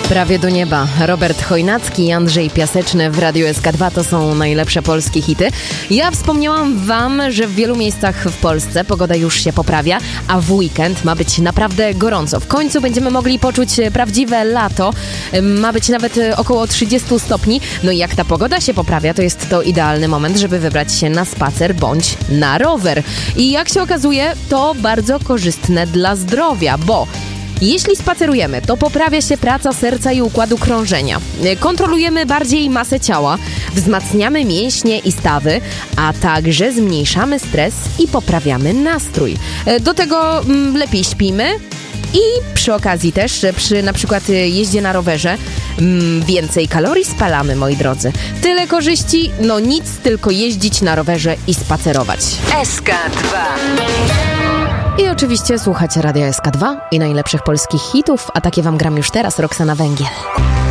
Prawie do nieba. Robert Chojnacki i Andrzej Piaseczny w Radiu SK2 to są najlepsze polskie hity. Ja wspomniałam wam, że w wielu miejscach w Polsce pogoda już się poprawia, a w weekend ma być naprawdę gorąco. W końcu będziemy mogli poczuć prawdziwe lato. Ma być nawet około 30 stopni. No i jak ta pogoda się poprawia, to jest to idealny moment, żeby wybrać się na spacer bądź na rower. I jak się okazuje, to bardzo korzystne dla zdrowia, bo jeśli spacerujemy, to poprawia się praca serca i układu krążenia. Kontrolujemy bardziej masę ciała, wzmacniamy mięśnie i stawy, a także zmniejszamy stres i poprawiamy nastrój. Do tego lepiej śpimy i przy okazji też przy na przykład jeździe na rowerze więcej kalorii spalamy, moi drodzy. Tyle korzyści, no nic, tylko jeździć na rowerze i spacerować. SK2. I oczywiście słuchać Radia SK2 i najlepszych polskich hitów, a takie wam gram już teraz, Roxana Węgiel.